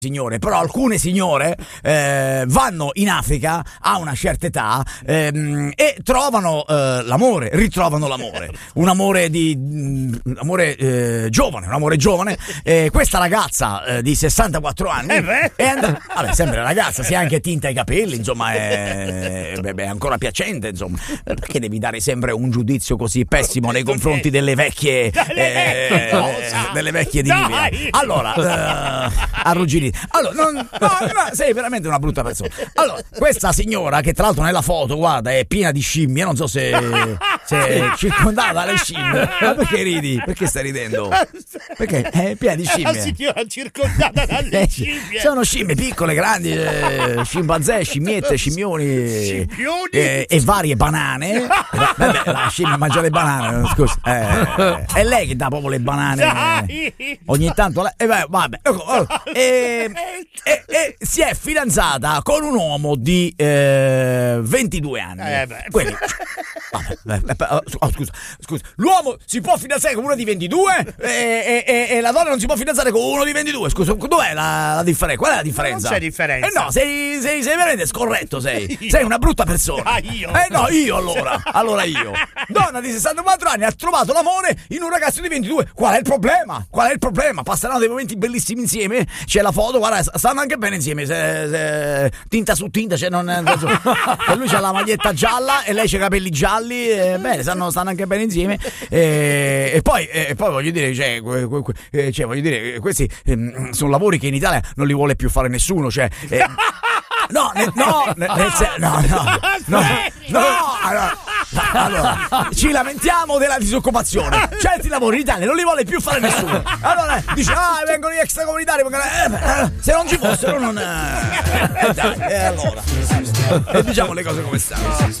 signore, però alcune signore vanno in Africa a una certa età e trovano l'amore, ritrovano l'amore, un amore giovane. Questa ragazza di 64 anni è andata, vabbè, sempre ragazza, si è anche tinta i capelli, insomma, è ancora piacente, insomma. Perché devi dare sempre un giudizio così pessimo nei confronti delle vecchie di Libia? Allora, arrugginito. Allora, no, sei veramente una brutta persona. Allora, questa signora, che tra l'altro nella foto, guarda, è piena di scimmie, non so se è circondata dalle scimmie. Ma perché ridi? Perché stai ridendo? Perché è piena di scimmie. La signora circondata dalle scimmie. Sono scimmie piccole, grandi, scimpanzé, scimmiette, scimmioni e varie banane. Vabbè, la scimmia mangia le banane, scusa. È lei che dà proprio le banane. Ogni tanto vabbè. E si è fidanzata con un uomo di 22 anni. Quindi, scusa, l'uomo si può fidanzare con uno di 22 e la donna non si può fidanzare con uno di 22. Scusa, dov'è la differenza? Qual è la differenza? Non c'è differenza. No, sei veramente scorretto, sei una brutta persona. Io? No, io allora io. Donna di 64 anni ha trovato l'amore in un ragazzo di 22. Qual è il problema? Passeranno dei momenti bellissimi insieme. C'è la foto, guarda, stanno anche bene insieme. Tinta su tinta, cioè lui c'ha la maglietta gialla e lei c'ha i capelli gialli. Bene, stanno anche bene insieme. E poi voglio dire, voglio dire, questi sono lavori che in Italia non li vuole più fare nessuno, cioè. No. Allora, ci lamentiamo della disoccupazione. Certi lavori in Italia non li vuole più fare nessuno. Allora dice, vengono gli extracomunitari, se non ci fossero non. Allora, diciamo le cose come stanno.